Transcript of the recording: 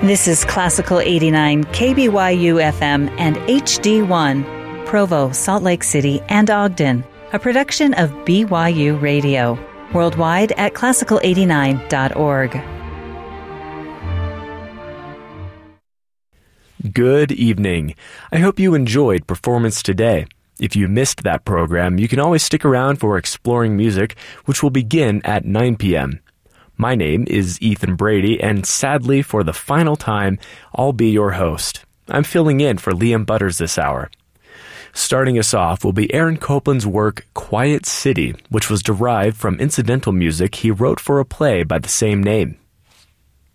This is Classical 89 KBYU FM and HD1, Provo, Salt Lake City, and Ogden, a production of BYU Radio, worldwide at classical89.org. Good evening. I hope you enjoyed Performance Today. If you missed that program, you can always stick around for Exploring Music, which will begin at 9 p.m. My name is Ethan Brady, and sadly, for the final time, I'll be your host. I'm filling in for Liam Butters this hour. Starting us off will be Aaron Copland's work, Quiet City, which was derived from incidental music he wrote for a play by the same name.